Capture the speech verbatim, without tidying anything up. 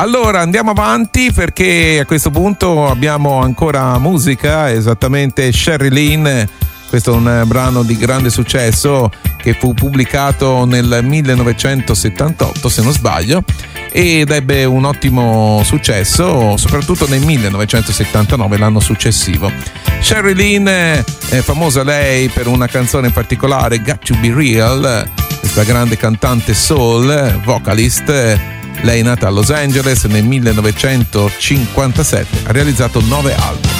Allora andiamo avanti, perché a questo punto abbiamo ancora musica, esattamente Sherry Lynn. Questo è un brano di grande successo che fu pubblicato nel millenovecentosettantotto, se non sbaglio, ed ebbe un ottimo successo soprattutto nel millenovecentosettantanove, l'anno successivo. Sherry Lynn è famosa lei per una canzone in particolare, Got to Be Real, questa grande cantante soul, vocalist. Lei è nata a Los Angeles nel millenovecentocinquantasette, ha realizzato nove album.